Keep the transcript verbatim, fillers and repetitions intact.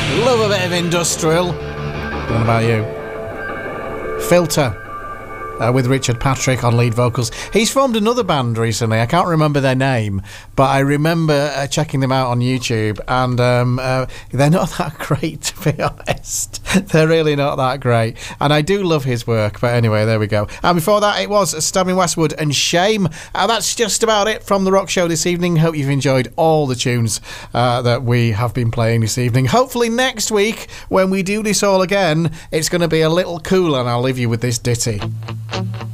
Love a bit of industrial. What about you? Filter. Uh, with Richard Patrick on lead vocals. He's formed another band recently. I can't remember their name, but I remember uh, checking them out on YouTube, and um, uh, they're not that great, to be honest. They're really not that great. And I do love his work, but anyway, there we go. And before that, it was Stabbing Westwood and Shame. Uh, that's just about it from The Rock Show this evening. Hope you've enjoyed all the tunes uh, that we have been playing this evening. Hopefully next week, when we do this all again, it's going to be a little cooler, and I'll leave you with this ditty.